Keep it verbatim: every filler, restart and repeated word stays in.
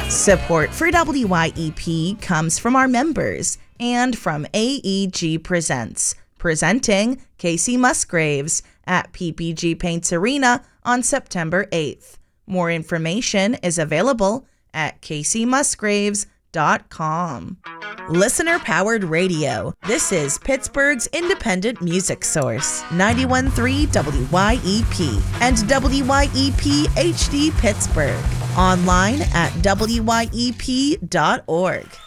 Support for W Y E P comes from our members and from A E G Presents, presenting Casey Musgraves at P P G Paints Arena on September eighth. More information is available at casey musgraves dot com. Listener-powered radio. This is Pittsburgh's independent music source, ninety-one point three W Y E P and W Y E P H D Pittsburgh. Online at W Y E P dot org.